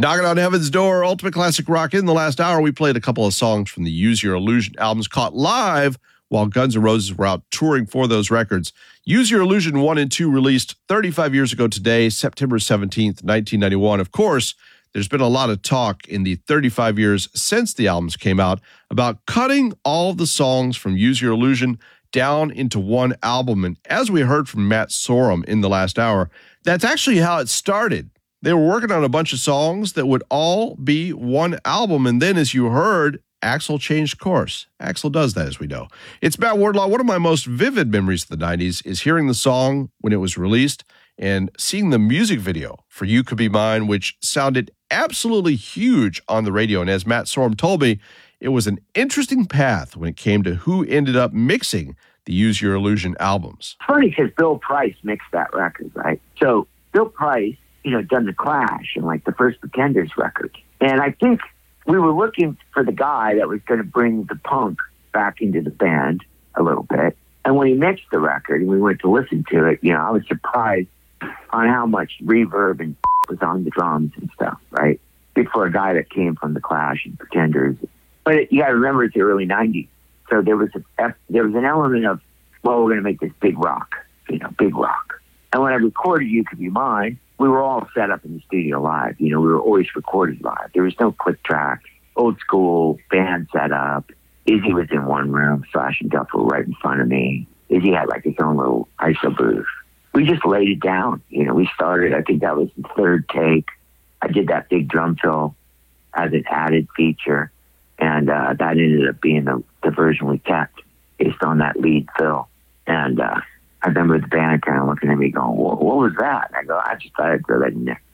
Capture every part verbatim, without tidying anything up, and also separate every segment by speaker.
Speaker 1: Knocking on Heaven's Door, Ultimate Classic Rock. In the last hour, we played a couple of songs from the Use Your Illusion albums caught live while Guns N' Roses were out touring for those records. Use Your Illusion one and two released thirty-five years ago today, September seventeenth, nineteen ninety-one. Of course, there's been a lot of talk in the thirty-five years since the albums came out about cutting all the songs from Use Your Illusion down into one album. And as we heard from Matt Sorum in the last hour, that's actually how it started. They were working on a bunch of songs that would all be one album. And then, as you heard, Axl changed course. Axl does that, as we know. It's Matt Wardlaw. One of my most vivid memories of the nineties is hearing the song when it was released and seeing the music video for You Could Be Mine, which sounded absolutely huge on the radio. And as Matt Sorum told me, it was an interesting path when it came to who ended up mixing the Use Your Illusion albums.
Speaker 2: Funny because Bill Price mixed that record, right? So Bill Price, you know, done The Clash and like the first Pretenders record. And I think we were looking for the guy that was going to bring the punk back into the band a little bit. And when he mixed the record and we went to listen to it, you know, I was surprised on how much reverb and was on the drums and stuff, right? Good for a guy that came from The Clash and Pretenders. But it, you got to remember, it's the early nineties. So there was a, there was an element of, well, we're going to make this big rock, you know, big rock. And when I recorded You Could Be Mine, we were all set up in the studio live. You know, we were always recorded live. There was no click tracks, old school band setup. Izzy was in one room, Slash and Duff were right in front of me. Izzy had like his own little I S O booth. We just laid it down. You know, we started, I think that was the third take. I did that big drum fill as an added feature. And uh, that ended up being the, the version we kept based on that lead fill. And uh, I remember the band kind of looking at me going, what, what was that? And I go, I just thought I'd throw that in there.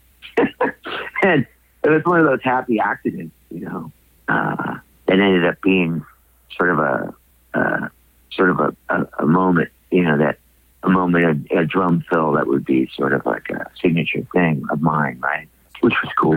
Speaker 2: And it was one of those happy accidents, you know, uh, that ended up being sort of a, uh, sort of a, a, a moment, you know, that a moment, a, a drum fill that would be sort of like a signature thing of mine, right? Which was cool.